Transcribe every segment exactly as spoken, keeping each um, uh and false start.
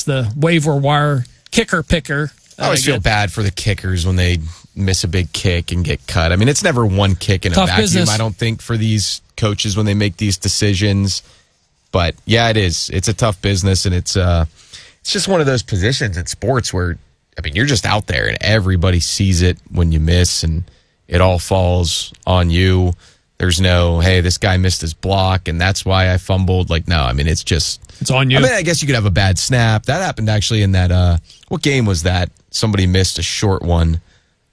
guess, the waiver wire kicker picker. I always feel bad for the kickers when they miss a big kick and get cut. I mean, it's never one kick in a Tough vacuum, business. I don't think, for these coaches when they make these decisions. But, yeah, it is. It's a tough business, and it's uh, it's just one of those positions in sports where, I mean, you're just out there, and everybody sees it when you miss, and it all falls on you. There's no, hey, this guy missed his block, and that's why I fumbled. Like, no, I mean, it's just... It's on you. I mean, I guess you could have a bad snap. That happened actually in that, uh, what game was that? Somebody missed a short one.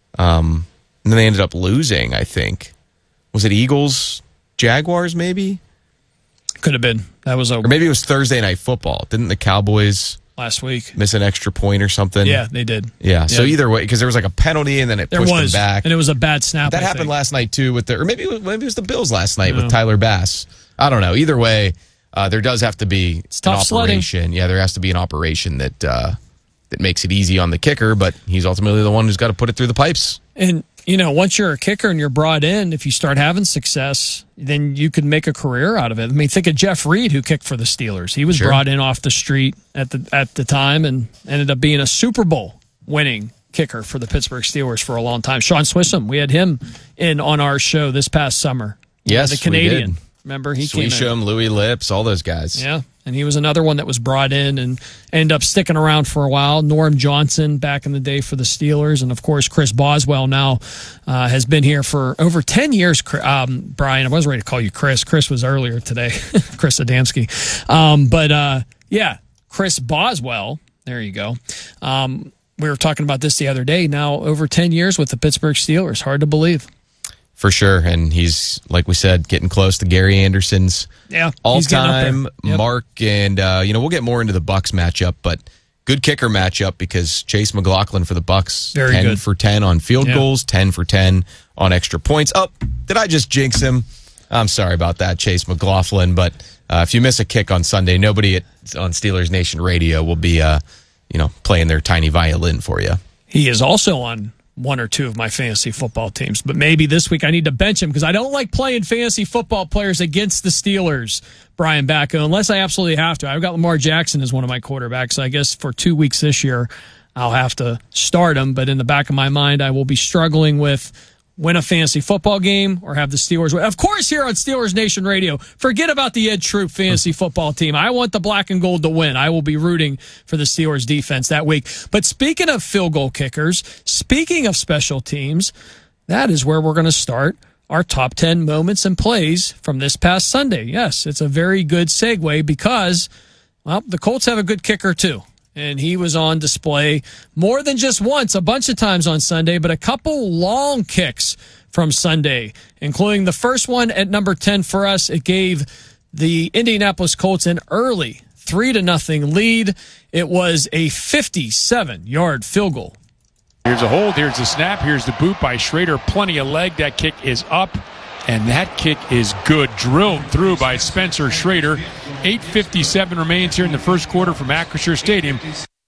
Um, and then they ended up losing, I think. Was it Eagles, Jaguars, maybe? Could have been. That was a... Or maybe it was Thursday Night Football. Didn't the Cowboys... Last week. Miss an extra point or something? Yeah, they did. Yeah, so Yeah. either way, because there was like a penalty and then it There pushed was, them back. and it was a bad snap. That I happened think. last night too with the, or maybe it was, maybe it was the Bills last night Yeah. with Tyler Bass. I don't know. Either way, uh, there does have to be It's an tough sledding. operation. Yeah, there has to be an operation that uh, that makes it easy on the kicker, but he's ultimately the one who's got to put it through the pipes. And, you know, once you're a kicker and you're brought in, if you start having success, then you could make a career out of it. I mean, think of Jeff Reed, who kicked for the Steelers. He was Sure. brought in off the street at the at the time and ended up being a Super Bowl winning kicker for the Pittsburgh Steelers for a long time. Sean Swisham, we had him in on our show this past summer. Yes, the Canadian. we did. Remember, he came in. Swisham, Louis Lips, all those guys. Yeah, and he was another one that was brought in and ended up sticking around for a while. Norm Johnson back in the day for the Steelers, and of course Chris Boswell now uh, has been here for over ten years. Um, Brian, I wasn't ready to call you Chris. Chris was earlier today, Chris Adamski. Um, but uh, yeah, Chris Boswell. There you go. Um, we were talking about this the other day. Now over ten years with the Pittsburgh Steelers. Hard to believe. For sure, and he's, like we said, getting close to Gary Anderson's Yeah, he's getting up there. all-time Yep. mark. And, uh, you know, we'll get more into the Bucks matchup, but good kicker matchup because Chase McLaughlin for the Bucks, Very ten good. for ten on field Yeah. goals, ten for ten on extra points. Oh, did I just jinx him? I'm sorry about that, Chase McLaughlin, but uh, if you miss a kick on Sunday, nobody at, on Steelers Nation Radio will be, uh, you know, playing their tiny violin for you. He is also on one or two of my fantasy football teams, but maybe this week I need to bench him because I don't like playing fantasy football players against the Steelers, Brian Bacco, unless I absolutely have to. I've got Lamar Jackson as one of my quarterbacks, so I guess for two weeks this year I'll have to start him, but in the back of my mind I will be struggling with win a fantasy football game or have the Steelers win. Of course, here on Steelers Nation Radio, forget about the Ed Troop fantasy football team. I want the black and gold to win. I will be rooting for the Steelers defense that week. But speaking of field goal kickers, speaking of special teams, that is where we're going to start our top ten moments and plays from this past Sunday. Yes, it's a very good segue because, well, the Colts have a good kicker too. And he was on display more than just once, a bunch of times on Sunday, but a couple long kicks from Sunday, including the first one at number ten for us. It gave the Indianapolis Colts an early three to nothing lead. It was a fifty-seven-yard field goal. Here's a hold. Here's the snap. Here's the boot by Schrader. Plenty of leg. That kick is up. And that kick is good. Drilled through by Spencer Schrader. eight fifty-seven remains here in the first quarter from Acrisure Stadium.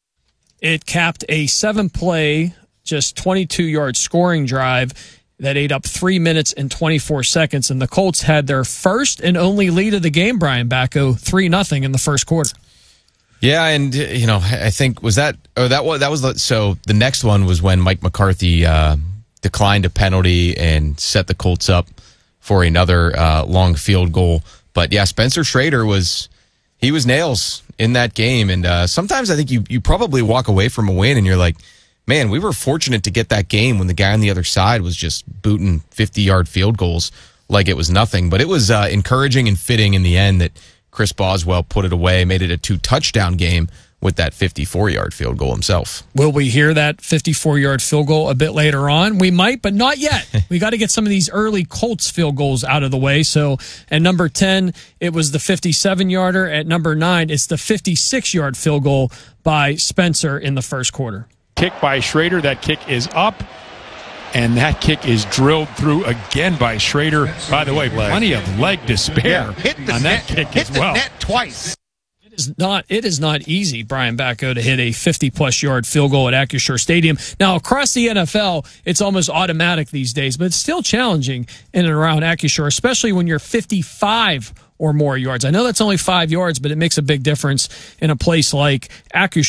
It capped a seven-play, just twenty-two-yard scoring drive that ate up three minutes and twenty-four seconds. And the Colts had their first and only lead of the game, Brian Bacco, three nothing in the first quarter. Yeah, and you know, I think was that oh that was that was the, so the next one was when Mike McCarthy uh, declined a penalty and set the Colts up for another uh, long field goal. But yeah, Spencer Schrader was he was nails in that game, and uh, sometimes I think you you probably walk away from a win and you're like, man, we were fortunate to get that game when the guy on the other side was just booting fifty-yard field goals like it was nothing. But it was uh, encouraging and fitting in the end that Chris Boswell put it away, made it a two-touchdown game with that fifty-four-yard field goal himself. Will we hear that fifty-four-yard field goal a bit later on? We might, but not yet. We got to get some of these early Colts field goals out of the way. So at number ten, it was the fifty-seven-yarder. At number nine, it's the fifty-six-yard field goal by Spencer in the first quarter. Kick by Schrader. That kick is up. And that kick is drilled through again by Schrader. By the way, plenty of leg to spare Yeah, hit the on that net, kick hit as the well. net twice. It is not it is not easy, Brian Bacco, to hit a fifty-plus yard field goal at Acrisure Stadium. Now, across the N F L, it's almost automatic these days, but it's still challenging in and around Acrisure, especially when you're fifty-five or more yards. I know that's only five yards, but it makes a big difference in a place like Acrisure.